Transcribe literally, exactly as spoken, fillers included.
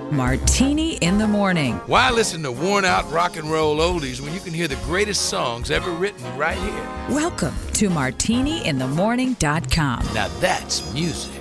Martini in the Morning. Why listen to worn-out rock and roll oldies when you can hear the greatest songs ever written right here? Welcome to martini in the morning dot com. Now that's music.